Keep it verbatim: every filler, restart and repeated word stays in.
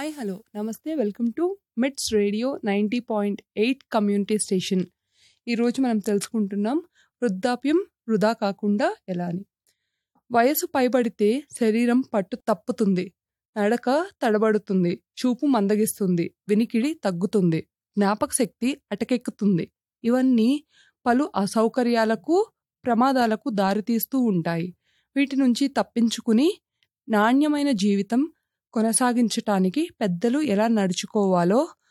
Hi hello నమస్తే welcome to మిట్స్ radio ninety point eight community station. ఈరోజు మనం తెలుసుకుంటున్నాం వృద్ధాప్యం వృధా కాకుండా ఎలా అని. వయసు పైబడితే శరీరం పట్టు తప్పుతుంది, నడక తడబడుతుంది, చూపు మందగిస్తుంది, వినికిడి తగ్గుతుంది, జ్ఞాపక శక్తి అటకెక్కుతుంది. ఇవన్నీ పలు అసౌకర్యాలకు ప్రమాదాలకు దారితీస్తూ ఉంటాయి. వీటి నుంచి తప్పించుకుని నాణ్యమైన జీవితం కొనసాగించటానికి పెద్దలు ఎలా నడుచుకోవాలో